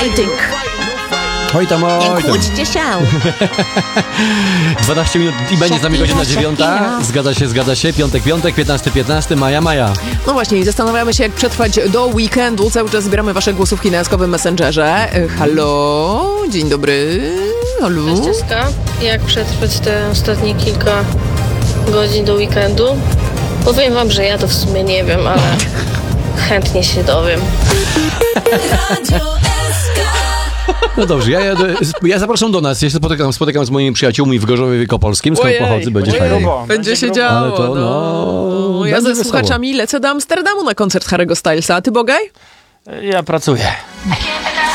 Oj tam, oj Nie tam. kłóćcie się. 12 minut i będzie z nami godzina 9. Zgadza się. Piątek, 15, maja. No właśnie, i zastanawiamy się, jak przetrwać do weekendu. Cały czas zbieramy wasze głosówki na jaskowym Messengerze. Halo, dzień dobry. Halo. Cześć Cieska. Jak przetrwać te ostatnie kilka godzin do weekendu? Powiem wam, że ja to w sumie nie wiem, ale chętnie się dowiem. No dobrze, ja zapraszam do nas. Ja się spotykam z moimi przyjaciółmi w Gorzowie Wielkopolskim, skąd pochodzę, będzie fajnie. Będzie się działo. Ale to, no, Ja będzie ze wesoło. słuchaczami lecę do Amsterdamu na koncert Harry'ego Stylesa. A ty, Bogaj? Ja pracuję. I can't